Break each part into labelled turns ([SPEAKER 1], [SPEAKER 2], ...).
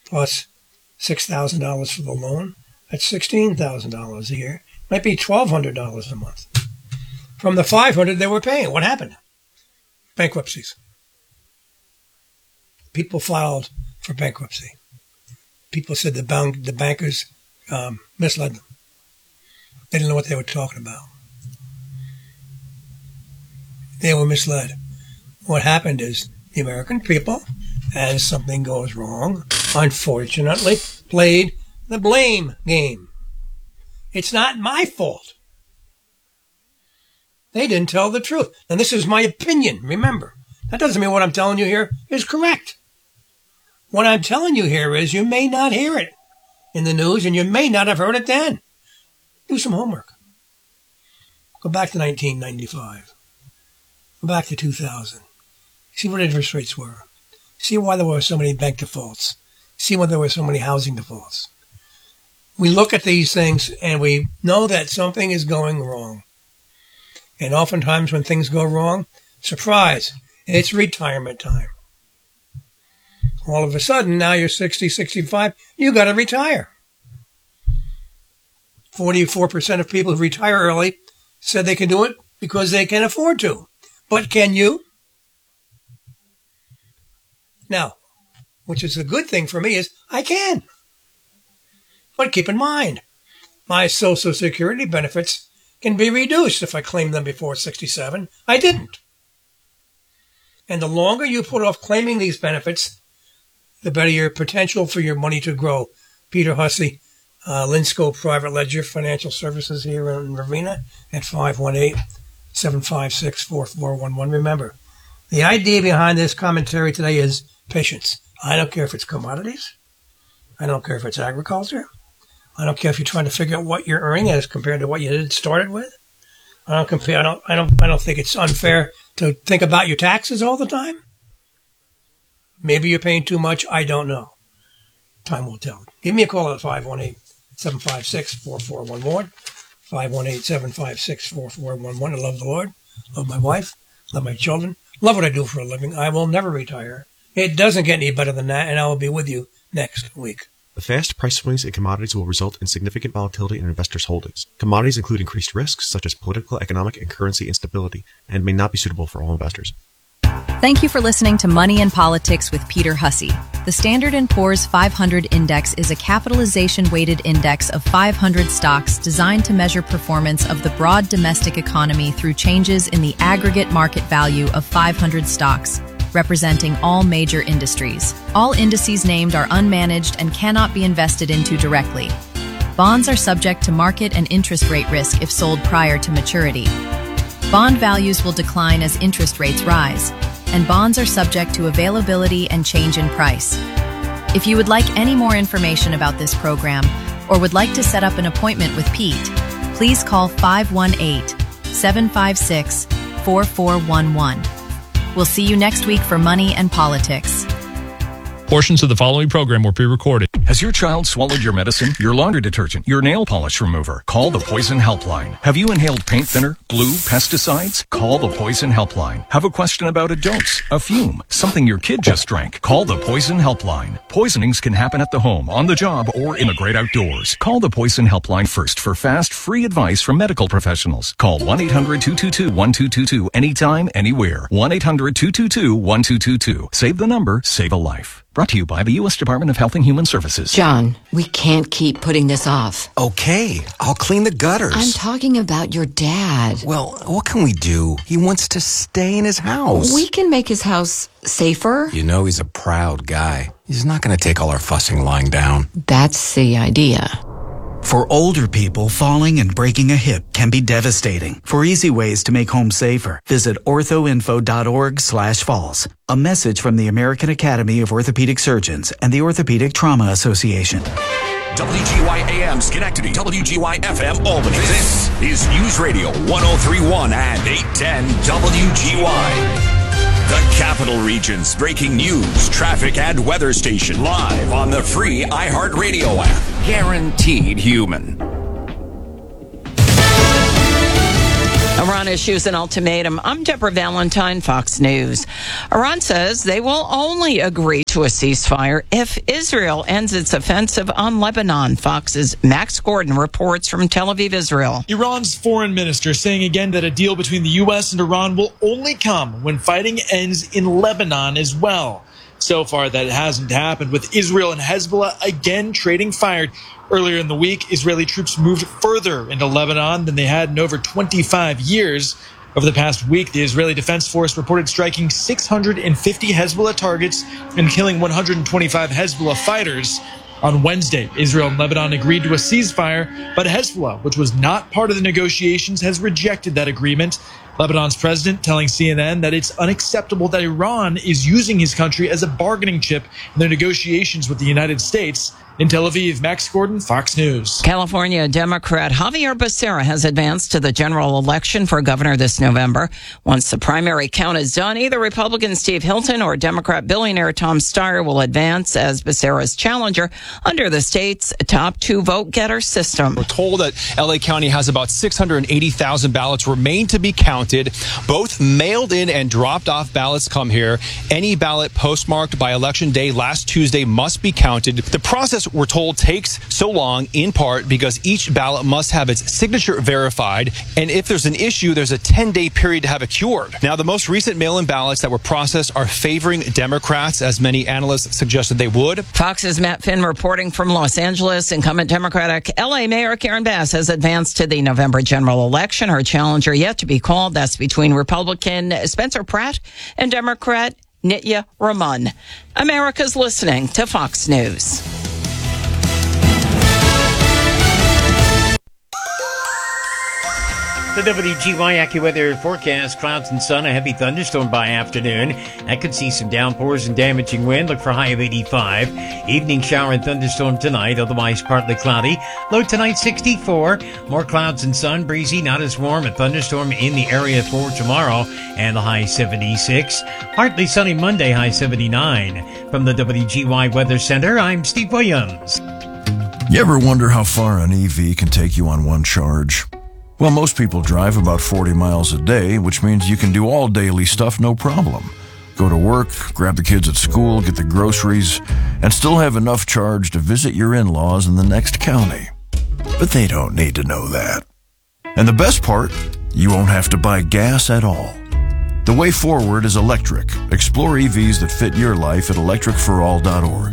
[SPEAKER 1] plus $6,000 for the loan. That's $16,000 a year. Might be $1,200 a month. From the $500 they were paying, what happened? Bankruptcies. People filed for bankruptcy. People said the bankers misled them. They didn't know what they were talking about. They were misled. What happened is the American people, as something goes wrong, unfortunately, played the blame game. It's not my fault. They didn't tell the truth. And this is my opinion, remember. That doesn't mean what I'm telling you here is correct. What I'm telling you here is you may not hear it in the news, and you may not have heard it then. Do some homework. Go back to 1995. Go back to 2000. See what interest rates were. See why there were so many bank defaults. See why there were so many housing defaults. We look at these things and we know that something is going wrong. And oftentimes when things go wrong, surprise, it's retirement time. All of a sudden, now you're 60, 65, you got to retire. 44% of people who retire early said they can do it because they can afford to. But can you? Now, which is a good thing for me, is I can. But keep in mind, my Social Security benefits can be reduced if I claim them before 67. I didn't. And the longer you put off claiming these benefits, the better your potential for your money to grow. Peter Hussey, Linsco Private Ledger Financial Services here in Ravenna at 518-756-4411. Remember, the idea behind this commentary today is patience. I don't care if it's commodities. I don't care if it's agriculture. I don't care if you're trying to figure out what you're earning as compared to what you had started with. I don't think it's unfair to think about your taxes all the time. Maybe you're paying too much. I don't know. Time will tell. Give me a call at 518-756-4411. 518-756-4411. I love the Lord. Love my wife. Love my children. Love what I do for a living. I will never retire. It doesn't get any better than that, and I will be with you next week.
[SPEAKER 2] The fast price swings in commodities will result in significant volatility in investors' holdings. Commodities include increased risks such as political, economic, and currency instability, and may not be suitable for all investors.
[SPEAKER 3] Thank you for listening to Money and Politics with Peter Hussey. The Standard & Poor's 500 Index is a capitalization-weighted index of 500 stocks designed to measure performance of the broad domestic economy through changes in the aggregate market value of 500 stocks, representing all major industries. All indices named are unmanaged and cannot be invested into directly. Bonds are subject to market and interest rate risk if sold prior to maturity. Bond values will decline as interest rates rise, and bonds are subject to availability and change in price. If you would like any more information about this program or would like to set up an appointment with Pete, please call 518-756-4411. We'll see you next week for Money and Politics.
[SPEAKER 4] Portions of the following program were pre-recorded.
[SPEAKER 5] Has your child swallowed your medicine, your laundry detergent, your nail polish remover? Call the Poison Helpline. Have you inhaled paint thinner, glue, pesticides? Call the Poison Helpline. Have a question about a dose, a fume, something your kid just drank? Call the Poison Helpline. Poisonings can happen at the home, on the job, or in the great outdoors. Call the Poison Helpline first for fast, free advice from medical professionals. Call 1-800-222-1222 anytime, anywhere. 1-800-222-1222. Save the number, save a life. Brought to you by the U.S. Department of Health and Human Services.
[SPEAKER 6] John, we can't keep putting this off.
[SPEAKER 7] Okay, I'll clean the gutters.
[SPEAKER 6] I'm talking about your dad.
[SPEAKER 7] Well, what can we do? He wants to stay in his house.
[SPEAKER 6] We can make his house safer.
[SPEAKER 7] You know he's a proud guy. He's not going to take all our fussing lying down.
[SPEAKER 6] That's the idea.
[SPEAKER 8] For older people, falling and breaking a hip can be devastating. For easy ways to make home safer, visit orthoinfo.org/falls. A message from the American Academy of Orthopedic Surgeons and the Orthopedic Trauma Association.
[SPEAKER 9] WGY-AM Schenectady, WGY-FM Albany. This is News Radio 103.1 and 810 WGY. The Capital Region's breaking news, traffic, and weather station live on the free iHeartRadio app. Guaranteed human.
[SPEAKER 10] Iran issues an ultimatum. I'm Deborah Valentine, Fox News. Iran says they will only agree to a ceasefire if Israel ends its offensive on Lebanon. Fox's Max Gordon reports from Tel Aviv, Israel.
[SPEAKER 11] Iran's foreign minister saying again that a deal between the U.S. and Iran will only come when fighting ends in Lebanon as well. So far, that hasn't happened, with Israel and Hezbollah again trading fire. Earlier in the week, Israeli troops moved further into Lebanon than they had in over 25 years. Over the past week, the Israeli Defense Force reported striking 650 Hezbollah targets and killing 125 Hezbollah fighters. On Wednesday, Israel and Lebanon agreed to a ceasefire, but Hezbollah, which was not part of the negotiations, has rejected that agreement. Lebanon's president telling CNN that it's unacceptable that Iran is using his country as a bargaining chip in their negotiations with the United States. In Tel Aviv, Max Gordon, Fox News.
[SPEAKER 10] California Democrat Javier Becerra has advanced to the general election for governor this November. Once the primary count is done, either Republican Steve Hilton or Democrat billionaire Tom Steyer will advance as Becerra's challenger under the state's top two vote-getter system.
[SPEAKER 12] We're told that L.A. County has about 680,000 ballots remain to be counted. Both mailed in and dropped off ballots come here. Any ballot postmarked by Election Day last Tuesday must be counted. The process, we're told, takes so long in part because each ballot must have its signature verified, and if there's an issue, there's a 10-day period to have it cured. Now, the most recent mail-in ballots that were processed are favoring Democrats, as many analysts suggested they would.
[SPEAKER 10] Fox's Matt Finn reporting from Los Angeles. Incumbent Democratic L.A. Mayor Karen Bass has advanced to the November general election. Her challenger yet to be called. That's between Republican Spencer Pratt and Democrat Nitya Raman. America's listening to Fox News.
[SPEAKER 13] The WGY AccuWeather forecast: clouds and sun, a heavy thunderstorm by afternoon. That could see some downpours and damaging wind. Look for a high of 85. Evening shower and thunderstorm tonight, otherwise partly cloudy. Low tonight 64. More clouds and sun, breezy, not as warm. A thunderstorm in the area for tomorrow, and the high 76. Partly sunny Monday, high 79. From the WGY Weather Center, I'm Steve Williams.
[SPEAKER 14] You ever wonder how far an EV can take you on one charge? Well, most people drive about 40 miles a day, which means you can do all daily stuff no problem. Go to work, grab the kids at school, get the groceries, and still have enough charge to visit your in-laws in the next county. But they don't need to know that. And the best part, you won't have to buy gas at all. The way forward is electric. Explore EVs that fit your life at electricforall.org.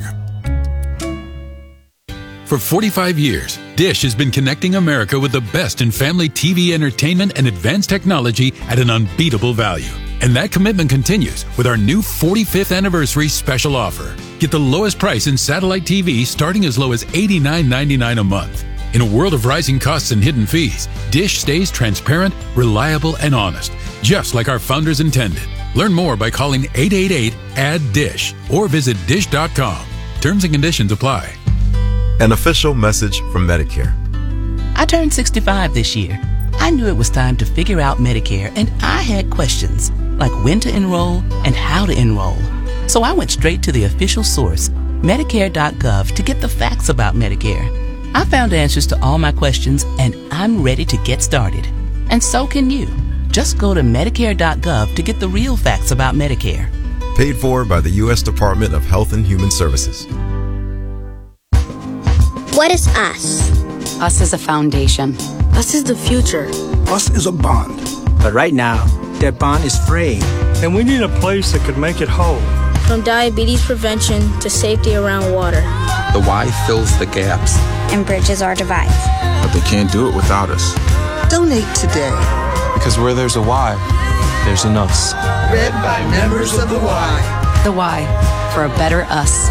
[SPEAKER 15] For 45 years, Dish has been connecting America with the best in family TV entertainment and advanced technology at an unbeatable value. And that commitment continues with our new 45th anniversary special offer. Get the lowest price in satellite TV starting as low as $89.99 a month. In a world of rising costs and hidden fees, Dish stays transparent, reliable, and honest, just like our founders intended. Learn more by calling 888-ADD-DISH or visit dish.com. Terms and conditions apply.
[SPEAKER 16] An official message from Medicare.
[SPEAKER 17] I turned 65 this year. I knew it was time to figure out Medicare, and I had questions, like when to enroll and how to enroll. So I went straight to the official source, Medicare.gov, to get the facts about Medicare. I found answers to all my questions, and I'm ready to get started. And so can you. Just go to Medicare.gov to get the real facts about Medicare.
[SPEAKER 16] Paid for by the U.S. Department of Health and Human Services.
[SPEAKER 18] What is us?
[SPEAKER 19] Us is a foundation.
[SPEAKER 18] Us is the future.
[SPEAKER 20] Us is a bond.
[SPEAKER 21] But right now, that bond is fraying, and we need a place that could make it whole.
[SPEAKER 18] From diabetes prevention to safety around water.
[SPEAKER 7] The why fills the gaps.
[SPEAKER 22] And bridges our divides.
[SPEAKER 7] But they can't do it without us.
[SPEAKER 23] Donate today.
[SPEAKER 7] Because where there's a why, there's an us.
[SPEAKER 23] Read by members of the Y.
[SPEAKER 19] The Y, for a better us.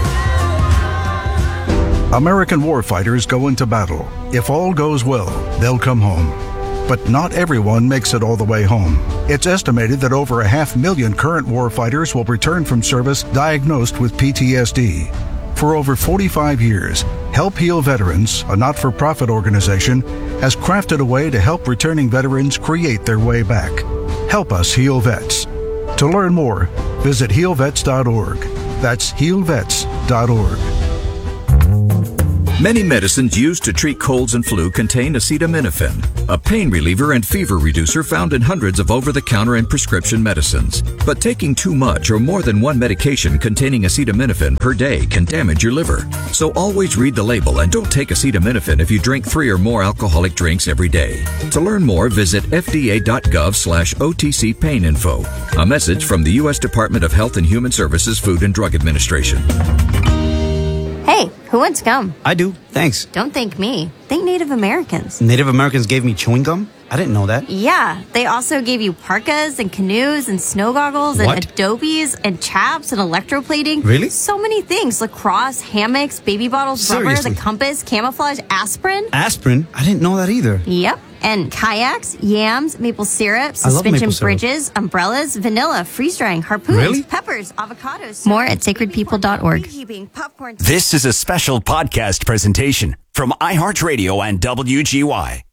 [SPEAKER 24] American warfighters go into battle. If all goes well, they'll come home. But not everyone makes it all the way home. It's estimated that over 500,000 current warfighters will return from service diagnosed with PTSD. For over 45 years, Help Heal Veterans, a not-for-profit organization, has crafted a way to help returning veterans create their way back. Help us heal vets. To learn more, visit healvets.org. That's healvets.org.
[SPEAKER 25] Many medicines used to treat colds and flu contain acetaminophen.
[SPEAKER 1] a pain reliever and fever reducer found in hundreds of over-the-counter and prescription medicines. But taking too much or more than one medication containing acetaminophen per day can damage your liver. So always read the label and don't take acetaminophen if you drink 3 or more alcoholic drinks every day. To learn more, visit fda.gov/OTC pain info. A message from the U.S. Department of Health and Human Services Food and Drug Administration.
[SPEAKER 2] Hey, who wants gum?
[SPEAKER 20] I do, thanks.
[SPEAKER 2] Don't thank me. Thank Native Americans.
[SPEAKER 20] Native Americans gave me chewing gum? I didn't know that.
[SPEAKER 2] Yeah, they also gave you parkas and canoes and snow goggles and adobes and chaps and electroplating.
[SPEAKER 20] Really?
[SPEAKER 2] So many things. Lacrosse, hammocks, baby bottles, rubber, the compass, camouflage, aspirin.
[SPEAKER 20] Aspirin? I didn't know that either.
[SPEAKER 2] Yep. And kayaks, yams, maple syrup,
[SPEAKER 20] I love
[SPEAKER 2] suspension
[SPEAKER 20] maple syrup.
[SPEAKER 2] bridges, umbrellas, vanilla, freeze-drying, harpoons,
[SPEAKER 20] Really?
[SPEAKER 2] peppers, avocados. More at sacredpeople.org.
[SPEAKER 9] This is a special podcast presentation from iHeartRadio and WGY.